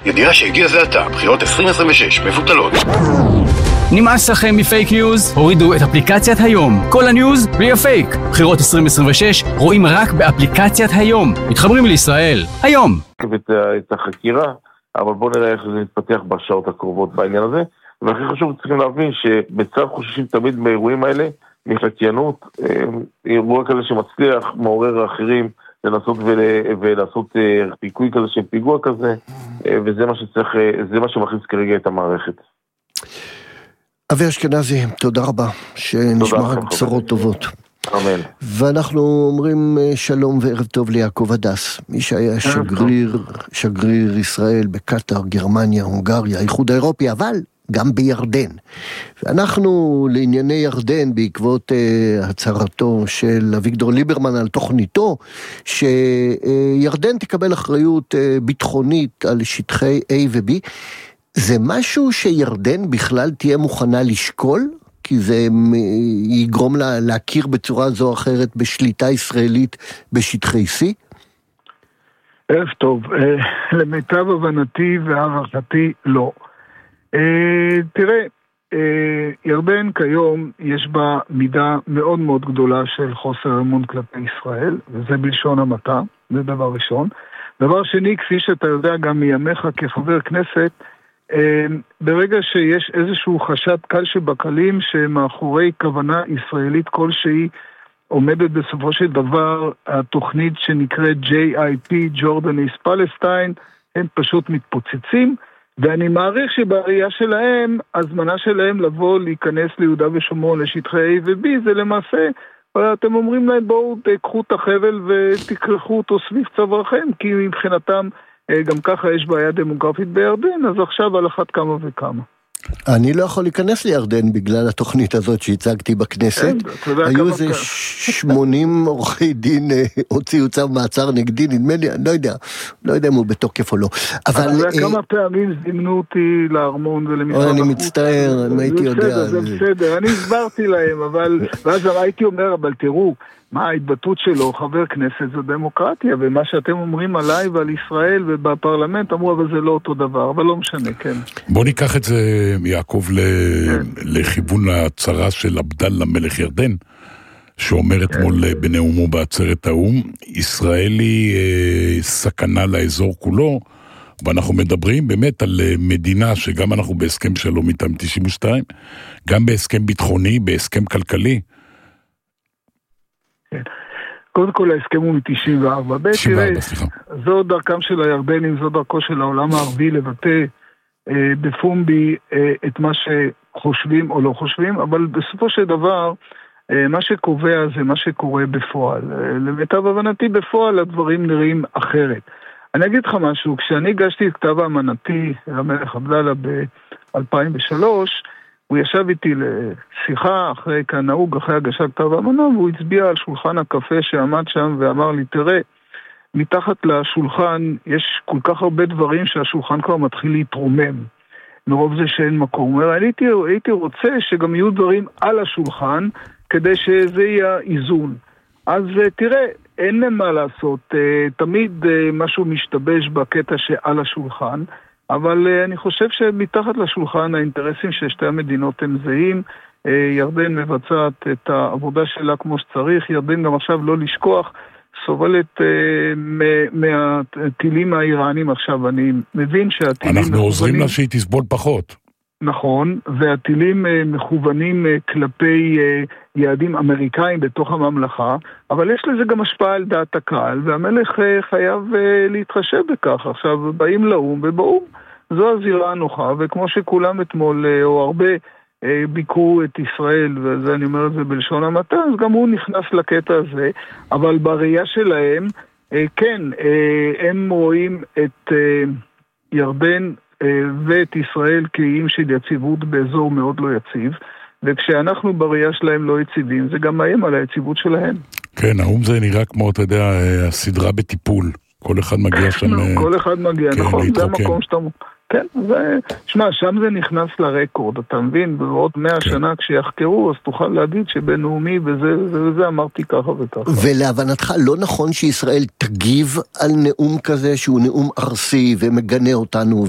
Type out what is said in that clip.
ידיעה שהגיע זה עתה, בחירות 2026 מבוטלות. נמאס לכם מפייק ניוז? הורידו את אפליקציית היום. כל הניוז בלי הפייק. בחירות 2026 רואים רק באפליקציית היום. מתחברים לישראל. היום. את החקירה, אבל בואו נראה איך זה מתפתח בשעות הקרובות בעניין הזה. והכי חשוב, צריכים להבין שבצד חוששים תמיד מאירועים האלה, מחקיינות, אירוע כזה שמצליח, מעורר אחרים, לנסות ולעשות פיגוע כזה של פיגוע כזה, וזה מה שצריך, זה מה שמכניס כרגע את המערכת. אבי אשכנזי, תודה רבה, שנשמע רק בשורות טובות. אמן. ואנחנו אומרים שלום וערב טוב ליעקב הדס, מי שהיה שגריר ישראל בקטר, גרמניה, הונגריה, האיחוד האירופי, אבל גם בירדן. ואנחנו לענייני ירדן, בעקבות הצהרתו של אביגדור ליברמן על תוכניתו, שירדן תקבל אחריות ביטחונית על שטחי A ו-B, זה משהו שירדן בכלל תהיה מוכנה לשקול? כי זה יגרום לה להכיר בצורה זו או אחרת בשליטה ישראלית בשטחי C? ערב טוב, למיטב הבנתי והערכתי לא. תראה, ירדן כיום יש בה מידה מאוד מאוד גדולה של חוסר אמון כלפי ישראל, וזה בלשון המעטה, זה דבר ראשון. דבר שני, כפי שאתה יודע גם מימיך כחבר כנסת, ברגע שיש איזשהו חשד קל שבקלים שמאחורי כוונה ישראלית כלשהי עומדת בסופו של דבר התוכנית שנקראת JIP, Jordan is Palestine, הם פשוט מתפוצצים, ואני מעריך שבראייה שלהם, הזמנה שלהם לבוא להיכנס ליהודה ושומרון לשטחי A ו-B, זה למעשה, אתם אומרים להם בואו תקחו את החבל ותקרחו אותו סביב צווארכם, כי מבחינתם גם ככה יש בעיה דמוגרפית בירדן, אז עכשיו על אחת כמה וכמה. אני לא יכול להיכנס לירדן בגלל התוכנית הזאת שהצגתי בכנסת. היו איזה 80 עורכי דין הוציאו צו מעצר נגדי, נדמה לי, אני לא יודע אם הוא בתוקף או לא. אבל כמה פעמים זימנו אותי לארמון ולמשרד החוץ. אני מצטער, אני הייתי יודע. זה בסדר, אני הסברתי להם, ואז הייתי אומר, אבל תראו, מה ההתבטאות שלו, חבר כנסת, זו דמוקרטיה, ומה שאתם אומרים עליי ועל ישראל ובפרלמנט, אמרו, אבל זה לא אותו דבר, אבל לא משנה, כן. בוא ניקח את זה, יעקב, לכיוון הצהרה של עבדאללה מלך ירדן, שאומר אתמול בנאומו בעצרת האו"ם, ישראל היא סכנה לאזור כולו, ואנחנו מדברים באמת על מדינה שגם אנחנו בהסכם שלום איתם 92, גם בהסכם ביטחוני, בהסכם כלכלי, קודם כל ההסכם הוא מ-94. זו דרכם של הירדנים, זו דרכו של העולם הערבי לבטא בפומבי את מה שחושבים או לא חושבים, אבל בסופו של דבר מה שקובע זה מה שקורה בפועל. למיטב הבנתי בפועל הדברים נראים אחרת. אני אגיד לך משהו, כשאני הגשתי את כתב האמנתי למלך עבדאללה ב-2003, הוא ישב איתי לשיחה אחרי כנהוג, אחרי הגשת כתב האמנה, והוא הצביע על שולחן הקפה שעמד שם ואמר לי, תראה, מתחת לשולחן יש כל כך הרבה דברים שהשולחן כבר מתחיל להתרומם, מרוב זה שאין מקום. הוא אומר, הייתי רוצה שגם יהיו דברים על השולחן, כדי שזה יהיה איזון. אז תראה, אין מה לעשות, תמיד משהו משתבש בקטע שעל השולחן, אבל אני חושב שמתחת לשולחן האינטרסים של שתי המדינות הם זהים, ירדן מבצעת את העבודה שלה כמו שצריך, ירדן גם עכשיו לא לשכוח, סובלת מהטילים האיראנים עכשיו, אני מבין שהטילים... אנחנו עוזרים לה שהיא תסבול פחות. נכון, והטילים מכוונים כלפי יעדים אמריקאים בתוך הממלכה, אבל יש לזה גם השפעה על דעת הקהל, והמלך חייב להתחשב בכך. עכשיו באים לאום, ובאום זו הזירה הנוחה, וכמו שכולם אתמול או הרבה ביקרו את ישראל, וזה אני אומר את זה בלשון המעטה, אז גם הוא נכנס לקטע הזה, אבל בראייה שלהם, כן, הם רואים את ירדן ואת ישראל כאיים של יציבות באזור מאוד לא יציב, וכשאנחנו בראייה שלהם לא יציבים, זה גם מאיים על היציבות שלהם. כן, האום זה נראה כמו, אתה יודע, הסדרה בטיפול. כל אחד מגיע שם... כל אחד מגיע, נכון, זה המקום שאתה... כן, שמע, שם זה נכנס לרקורד, אתה מבין? בעוד 100 שנה כשיחקרו, אז תוכל להגיד שבנאומי וזה אמרתי ככה וככה. ולהבנתך לא נכון שישראל תגיב על נאום כזה שהוא נאום ארסי ומגנה אותנו